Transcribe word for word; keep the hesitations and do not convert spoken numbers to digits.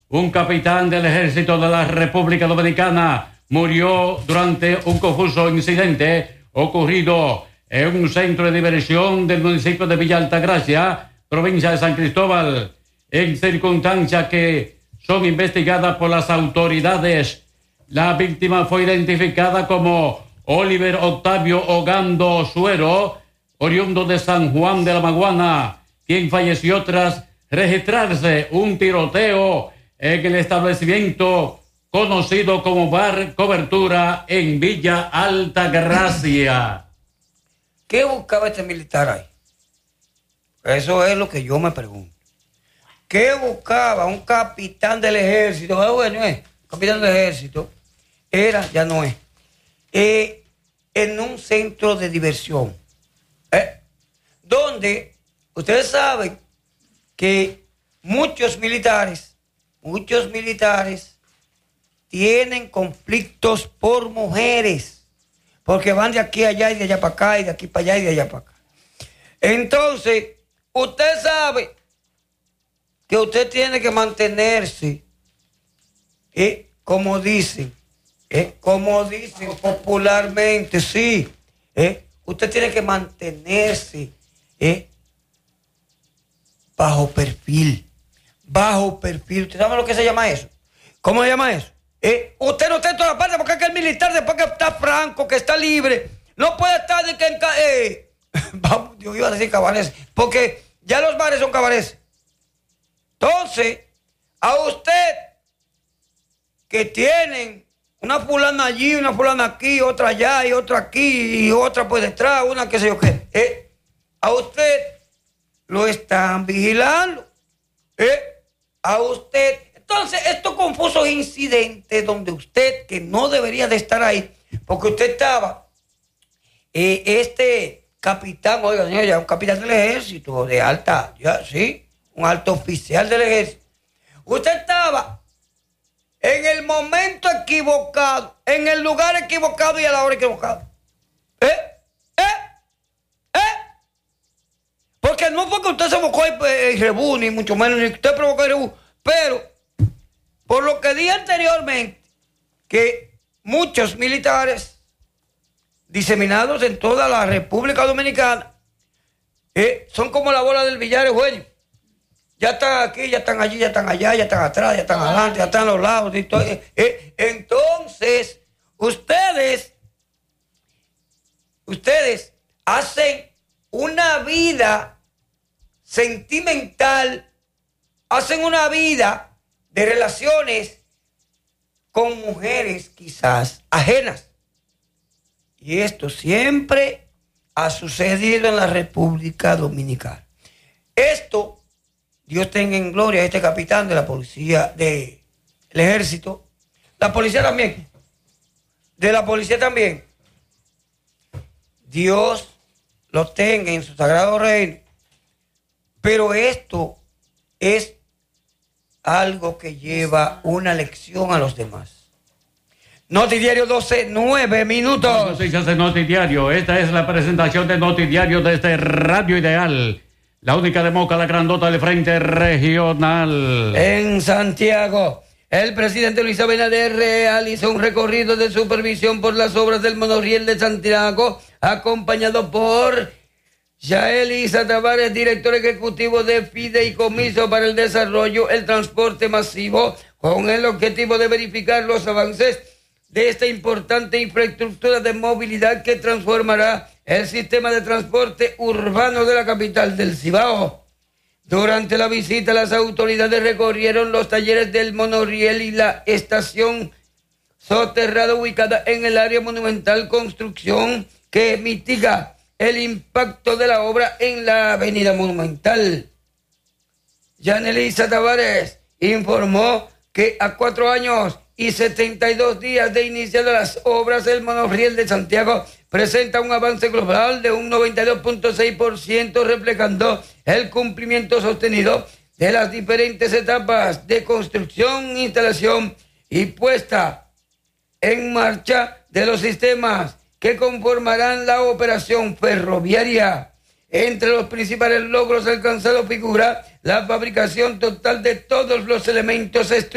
Un capitán del ejército de la República Dominicana murió durante un confuso incidente ocurrido en un centro de diversión del municipio de Villa Altagracia, provincia de San Cristóbal, en circunstancias que son investigadas por las autoridades. La víctima fue identificada como Oliver Octavio Ogando Suero, oriundo de San Juan de la Maguana, quien falleció tras registrarse un tiroteo en el establecimiento conocido como Bar Cobertura en Villa Altagracia. ¿Qué buscaba este militar ahí? Eso es lo que yo me pregunto. ¿Qué buscaba un capitán del ejército? Ah, bueno, eh, capitán del ejército. Era, ya no es. Eh, en un centro de diversión. Eh, donde ustedes saben que muchos militares, muchos militares tienen conflictos por mujeres, porque van de aquí a allá y de allá para acá y de aquí para allá y de allá para acá. Entonces, usted sabe que usted tiene que mantenerse, eh, como dicen, eh, como dicen popularmente, sí, eh, usted tiene que mantenerse eh, bajo perfil, bajo perfil. ¿Usted sabe lo que se llama eso? ¿Cómo se llama eso? Eh, usted no está en todas partes porque es que el militar, después que está franco, que está libre, no puede estar de que en... Eh, vamos, yo iba a decir cabarets, porque ya los bares son cabarets. Entonces, a usted que tienen una fulana allí, una fulana aquí, otra allá y otra aquí y otra por detrás, una que sé yo qué, eh, a usted lo están vigilando, eh, a usted. Entonces, estos confusos incidentes donde usted, que no debería de estar ahí, porque usted estaba, eh, este capitán, oiga, señor, ya un capitán del ejército, de alta, ya, sí, un alto oficial del ejército. Usted estaba en el momento equivocado, en el lugar equivocado y a la hora equivocada. ¿Eh? ¿Eh? ¿Eh? Porque no fue que usted se buscó el rebú, ni mucho menos, ni que usted provocó el rebú, pero por lo que dije anteriormente, que muchos militares diseminados en toda la República Dominicana eh, son como la bola del billar, güey. Ya están aquí, ya están allí, ya están allá, ya están atrás, ya están adelante, ya están a los lados. Y todo, eh, eh. Entonces, ustedes, ustedes hacen una vida sentimental, hacen una vida de relaciones con mujeres quizás ajenas. Y esto siempre ha sucedido en la República Dominicana. Esto, Dios tenga en gloria a este capitán de la policía, del ejército, la policía también, de la policía también. Dios lo tenga en su sagrado reino. Pero esto es algo que lleva una lección a los demás. Notidiario doce, nueve minutos. Noticias de Notidiario. Esta es la presentación de Notidiario desde Radio Ideal, la única de Moca, la grandota del Frente Regional. En Santiago, el presidente Luis Abinader realizó un recorrido de supervisión por las obras del monorriel de Santiago, acompañado por Yaelisa Tavares, director ejecutivo de Fideicomiso para el Desarrollo, el Transporte Masivo, con el objetivo de verificar los avances de esta importante infraestructura de movilidad que transformará el sistema de transporte urbano de la capital del Cibao. Durante la visita, las autoridades recorrieron los talleres del monorriel y la estación soterrada ubicada en el área monumental, construcción que mitiga el impacto de la obra en la avenida Monumental. Yanelisa Tavares informó que a cuatro años y setenta y dos días de iniciadas las obras, el monorriel de Santiago presenta un avance global de un noventa y dos punto seis por ciento, reflejando el cumplimiento sostenido de las diferentes etapas de construcción, instalación y puesta en marcha de los sistemas que conformarán la operación ferroviaria. Entre los principales logros alcanzados figura la fabricación total de todos los elementos estructurales